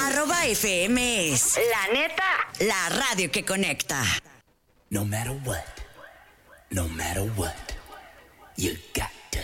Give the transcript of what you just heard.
@FM es La neta, la radio que conecta. No matter what, you got